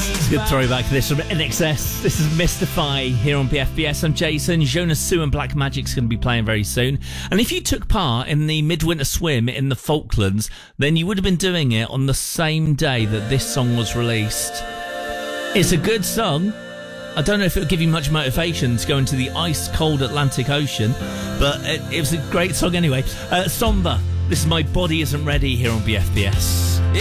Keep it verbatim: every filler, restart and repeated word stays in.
It's a good throwback. This from N X S. This is Mystify here on B F B S. I'm Jason. Jonas Sue and Black Magic's going to be playing very soon. And if you took part in the midwinter swim in the Falklands, then you would have been doing it on the same day that this song was released. It's a good song. I don't know if it'll give you much motivation to go into the ice-cold Atlantic Ocean, but it, it was a great song anyway. Uh, Somber. This is My Body Isn't Ready here on B F B S.